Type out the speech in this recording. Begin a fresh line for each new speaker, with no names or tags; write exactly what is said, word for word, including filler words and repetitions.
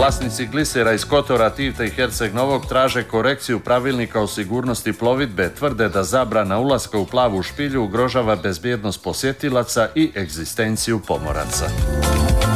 Vlasnici glisera iz Kotora, Tivta i Herceg Novog traže korekciju pravilnika o sigurnosti plovidbe, tvrde da zabrana ulaska u plavu špilju ugrožava bezbjednost posjetilaca i egzistenciju pomoraca.